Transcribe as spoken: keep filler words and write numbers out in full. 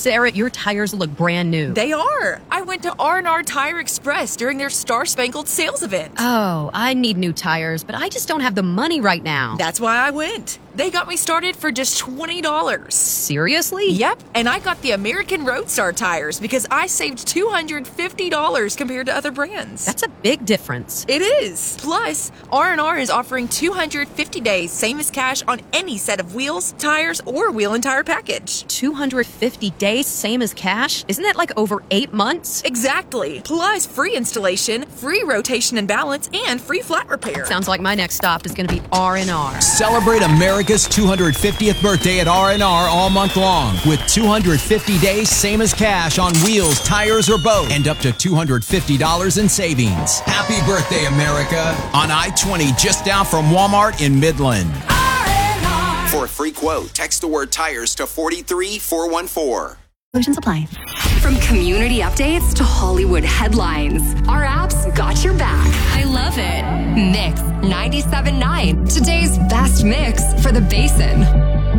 Sarah, your tires look brand new. They are. I went to R and R Tire Express during their Star Spangled Sales event. Oh, I need new tires, but I just don't have the money right now. That's why I went. They got me started for just twenty dollars. Seriously? Yep, and I got the American Roadstar tires because I saved two hundred fifty dollars compared to other brands. That's a big difference. It is. Plus, R and R is offering two hundred fifty days, same as cash, on any set of wheels, tires, or wheel and tire package. two hundred fifty days, same as cash? Isn't that like over eight months? Exactly. Plus, free installation, free rotation and balance, and free flat repair. Sounds like my next stop is going to be R and R. Celebrate America's two hundred fiftieth birthday at R and R all month long with two hundred fifty days, same as cash, on wheels, tires, or both, and up to two hundred fifty dollars in savings. Happy birthday, America, on I twenty just down from Walmart in Midland. For a free quote, text the word tires to four three four one four. Exclusions apply. From community updates to Hollywood headlines, our apps got your back. I love it. Mix ninety-seven point nine, today's best mix for the Basin.